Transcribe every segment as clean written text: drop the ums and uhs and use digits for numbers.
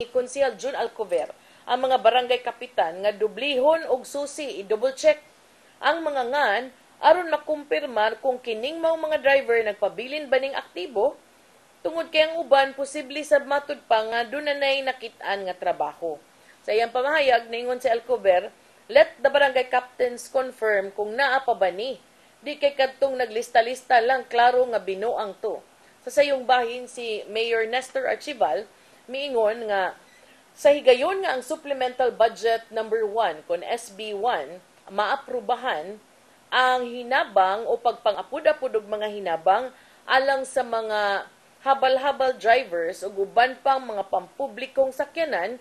Konsehal June Alcover ang mga barangay kapitan nga dublihon og susi i-double check ang mga ngan aron makumpirmar kung kining mga driver nagpabilin ba ning aktibo tungod kay ang uban posible sa matud pa nga dunay nakit-an nga trabaho. Sa iyang pamahayag ningon si Alcover, let the barangay captains confirm kung naa pa ba ni. Di kay kadtong naglista-lista lang klaro nga binuang to. Sa sayong bahin si Mayor Nestor Archival miingon nga sa higayon nga ang supplemental budget number 1 kon SB1 maaprubahan ang hinabang o pagpang-apud-apud og mga hinabang alang sa mga habal-habal drivers ug uban pang mga pampublikong sakyanan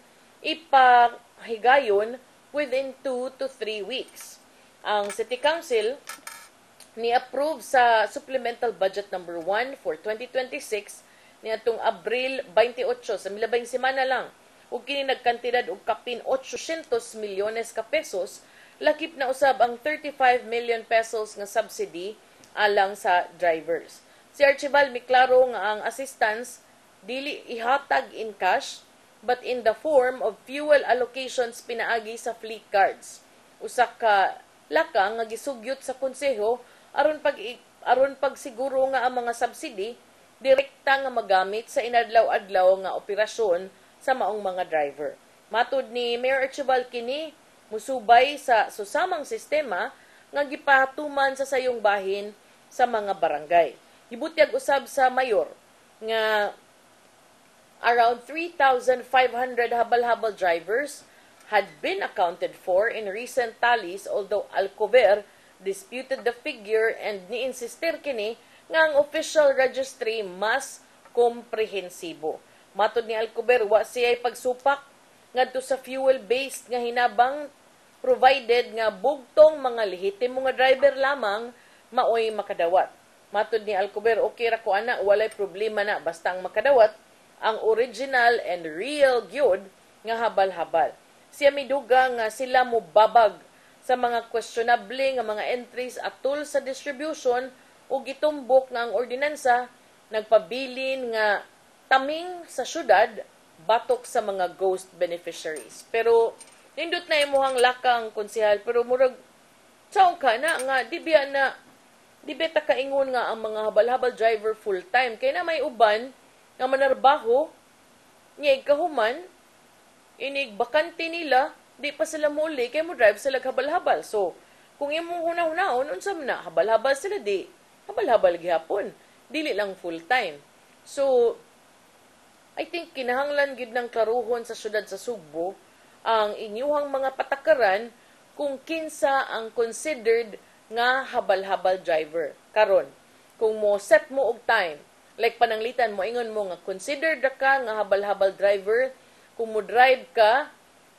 ipahigayon within 2 to 3 weeks. Ang City Council ni-approve sa supplemental budget number 1 for 2026 niadtong Abril 28 sa milabing semana lang ug kini nagkantidad og kapin 800 milyones ka pesos lakip na usab ang 35 million pesos nga subsidy alang sa drivers. Si Archival miklaro nga ang assistance dili ihatag in cash but in the form of fuel allocations pinaagi sa fleet cards. Usa ka lakang nga gisugyot sa konseho aron pagsiguro nga ang mga subsidy direkta nga magamit sa inadlaw-adlaw nga operasyon sa maong mga driver. Matud ni Mayor Archival kini musubay sa susamang sistema nga gipahatuman sa sayong bahin sa mga barangay. Gibutyag usab sa mayor nga around 3,500 habal-habal drivers had been accounted for in recent tallies, although Alcover disputed the figure and ni-insister kini nga ang official registry mas komprehensibo. Matod ni Alcover, wa siya'y pagsupak ngadto sa fuel-based nga hinabang provided nga bugtong mga lehitimo nga driver lamang maoy makadawat. Matod ni Alcover, okay ra ko ana, walay problema na basta ang makadawat ang original and real gyud nga habal-habal. Siya miduga nga sila mo babag sa mga questionable nga mga entries atol sa distribution ug gitumbok nga ang ordinansa nagpabilin nga taming sa syudad batok sa mga ghost beneficiaries. Pero nindot na imuhang lakang konsehal pero murag saong ka na nga di beta kaingon nga ang mga habal-habal driver full time kay na may uban nga manarbaho niya kahuman inig bakante nila di pa sila muli kay mo drive sila habal-habal. So kung imong hunahunahon unsa man na habal-habal sila di habal-habal gihapon dili lang full time. So I think kinahanglan gid ng klaruhon sa syudad sa Sugbo ang inyuhang mga patakaran kung kinsa ang considered nga habal-habal driver. Karon, kung mo set mo og time, like pananglitan mo, ingon mo nga considered ka nga habal-habal driver kung mo drive ka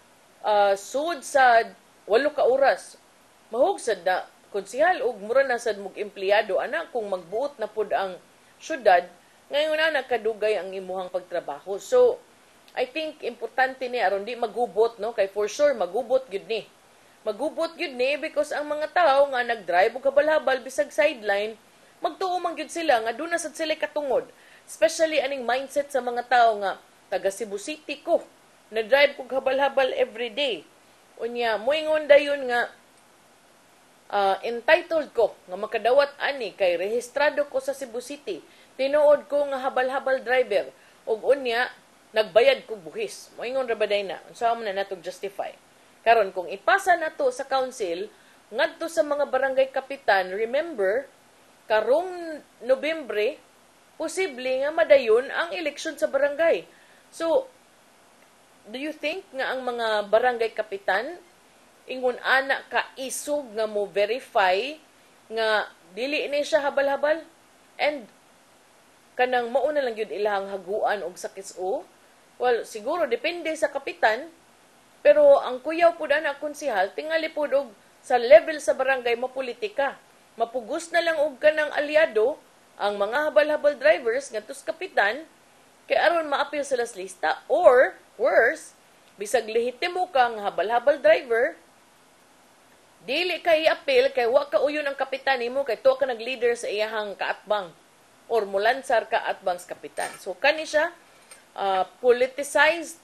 sud sa 8 ka oras. Mahugsad na konsehal og mura na sad mog empleyado ana kung magbuot na pud ang syudad ngayon na nakadugay ang imuhang pagtrabaho. So I think importante ni aron di magubot no kay for sure magubot gyud ni. Magubot gyud ni because ang mga tao nga nagdrive og habal-habal bisag sideline magtuo man gyud sila nga duna sad sila katungod. Especially aning mindset sa mga tao nga taga Cebu City ko. Nagdrive kog habal-habal every day. Unya moingon dayon nga entitled ko nga makadawat ani kay rehistrado ko sa Cebu City. Tinuod ko nga habal-habal driver ug unya nagbayad ko buhis. Moingon ra baday na unsa man na natog justify. Karon kung ipasa nato sa council ngadto sa mga barangay kapitan, remember karong Nobyembre posible nga madayon ang eleksyon sa barangay. So do you think nga ang mga barangay kapitan ingon ana ka isog nga mo verify nga dili ni siya habal-habal and kanang mao na lang yun ilang haguan og sakis-o? Well, siguro depende sa kapitan, pero ang kuyaw pud ana konsehal tingali pud og sa level sa barangay mapolitika. Mapugos na lang og kanang aliado ang mga habal-habal drivers ngadto sa kapitan kay aron maapil sila sa lista or worse, bisag lehitimo kang habal-habal driver, dili kay apil kay wa ka uyon ang kapitan nimo kay to ka nag-leader sa iyahang kaatbang or mulansar ka atbang sa kapitan. So kani siya politicized